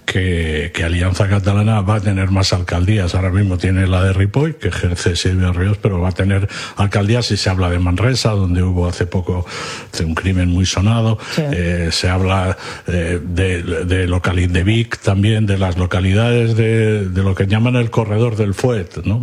que Alianza Catalana va a tener más alcaldías. Ahora mismo tiene la de Ripoll, que ejerce Silvio Ríos, pero va a tener alcaldías, y se habla de Manresa, donde hubo hace poco un crimen muy sonado. Sí. Se habla de Vic también, de las localidades de lo que llaman el corredor del Fuet, ¿no?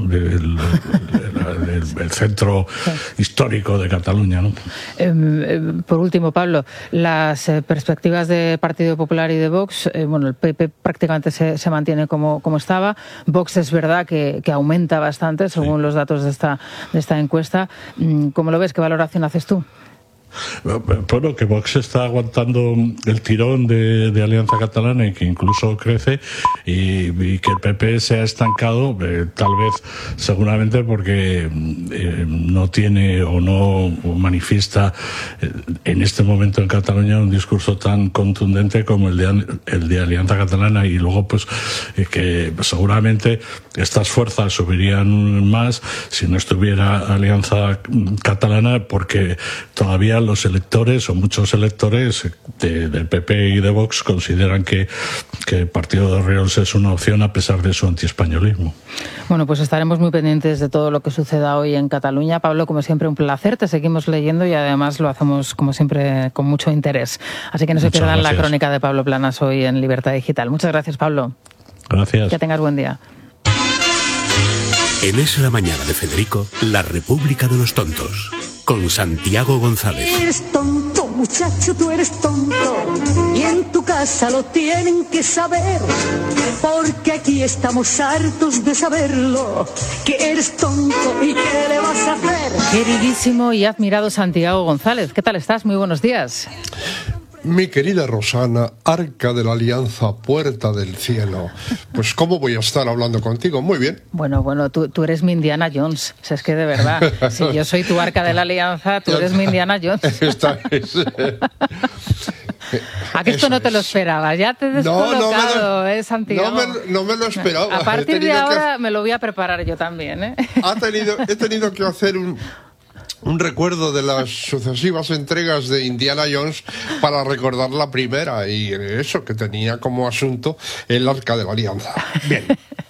El centro histórico de Cataluña, ¿no? Por último, Pablo, las perspectivas de Partido Popular y de Vox, el PP prácticamente se mantiene como estaba. Vox es verdad que aumenta bastante según los datos de esta encuesta. ¿Cómo lo ves? ¿Qué valoración haces tú? Bueno, que Vox está aguantando el tirón de Alianza Catalana y que incluso crece, y que el PP se ha estancado, tal vez seguramente porque no tiene o no manifiesta en este momento en Cataluña un discurso tan contundente como el de Alianza Catalana, y luego pues que seguramente estas fuerzas subirían más si no estuviera Alianza Catalana, porque todavía los electores, o muchos electores del PP y de Vox, consideran que el partido de Riols es una opción a pesar de su antiespañolismo. Bueno, pues estaremos muy pendientes de todo lo que suceda hoy en Cataluña. Pablo, como siempre, un placer. Te seguimos leyendo y además lo hacemos, como siempre, con mucho interés. Así que no se pierdan la crónica de Pablo Planas hoy en Libertad Digital. Muchas gracias, Pablo. Gracias. Que tengas buen día. En Es la Mañana de Federico, la República de los Tontos, con Santiago González. Eres tonto, muchacho, tú eres tonto, y en tu casa lo tienen que saber, porque aquí estamos hartos de saberlo, que eres tonto y qué le vas a hacer. Queridísimo y admirado Santiago González, ¿qué tal estás? Muy buenos días. Mi querida Rosana, arca de la alianza, puerta del cielo. Pues ¿cómo voy a estar hablando contigo? Muy bien. Bueno, tú eres mi Indiana Jones. O sea, es que de verdad, si yo soy tu arca de la alianza, tú eres mi Indiana Jones. Esta es... ¿A que esto no te lo esperabas? Ya te he descolocado, Santiago. No me lo esperaba. A partir de ahora me lo voy a preparar yo también, ¿eh? He tenido que hacer un recuerdo de las sucesivas entregas de Indiana Jones para recordar la primera, y eso, que tenía como asunto el Arca de la Alianza. Bien.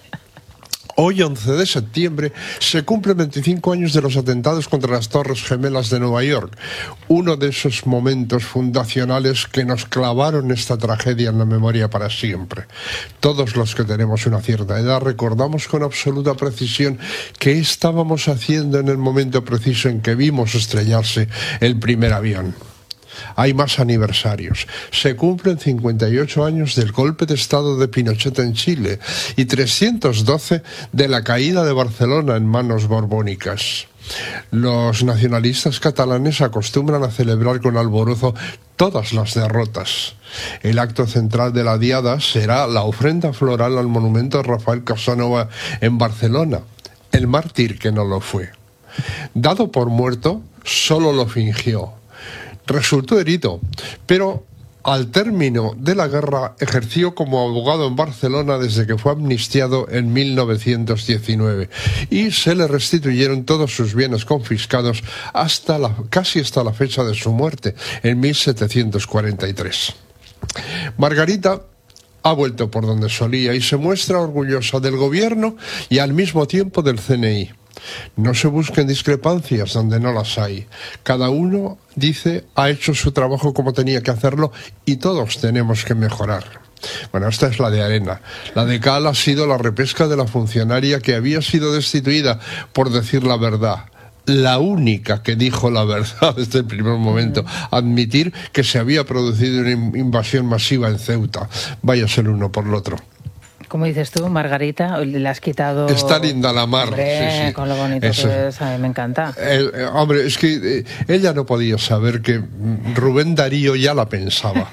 Hoy, 11 de septiembre, se cumplen 25 años de los atentados contra las Torres Gemelas de Nueva York. Uno de esos momentos fundacionales que nos clavaron esta tragedia en la memoria para siempre. Todos los que tenemos una cierta edad recordamos con absoluta precisión qué estábamos haciendo en el momento preciso en que vimos estrellarse el primer avión. Hay más aniversarios. Se cumplen 58 años del golpe de Estado de Pinochet en Chile y 312 de la caída de Barcelona en manos borbónicas. Los nacionalistas catalanes acostumbran a celebrar con alborozo todas las derrotas. El acto central de la diada será la ofrenda floral al monumento de Rafael Casanova en Barcelona, el mártir que no lo fue. Dado por muerto, solo lo fingió. Resultó herido, pero al término de la guerra ejerció como abogado en Barcelona desde que fue amnistiado en 1919 y se le restituyeron todos sus bienes confiscados casi hasta la fecha de su muerte, en 1743. Margarita ha vuelto por donde solía y se muestra orgullosa del gobierno y al mismo tiempo del CNI. No se busquen discrepancias donde no las hay. Cada uno, dice, ha hecho su trabajo como tenía que hacerlo y todos tenemos que mejorar. Bueno, esta es la de arena. La de cal ha sido la repesca de la funcionaria que había sido destituida por decir la verdad. La única que dijo la verdad desde el primer momento. Admitir que se había producido una invasión masiva en Ceuta. Váyase el uno por el otro. Como dices tú, Margarita, le has quitado... Está linda la mar. Hombre, sí. Con lo bonito eso. Que es, a mí me encanta. Hombre, es que ella no podía saber que Rubén Darío ya la pensaba.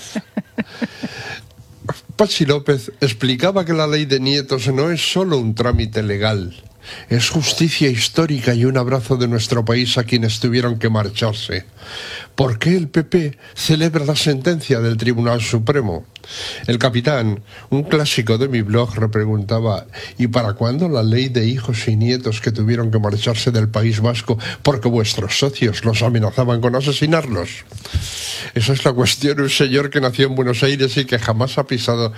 Patxi López explicaba que la ley de nietos no es solo un trámite legal. Es justicia histórica y un abrazo de nuestro país a quienes tuvieron que marcharse. ¿Por qué el PP celebra la sentencia del Tribunal Supremo? El Capitán, un clásico de mi blog, repreguntaba: ¿y para cuándo la ley de hijos y nietos que tuvieron que marcharse del País Vasco porque vuestros socios los amenazaban con asesinarlos? Esa es la cuestión. Un señor que nació en Buenos Aires y que jamás ha pisado